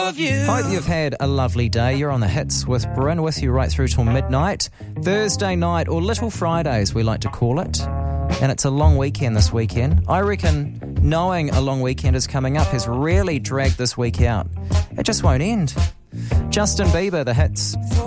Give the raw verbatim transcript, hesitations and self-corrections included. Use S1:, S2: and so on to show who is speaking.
S1: of you.
S2: Hope you've had a lovely day. You're on the hits with Bryn, with you right through till midnight. Thursday night, or Little Friday as we like to call it. And it's a long weekend this weekend. I reckon knowing a long weekend is coming up has really dragged this week out. It just won't end. Justin Bieber, the hits.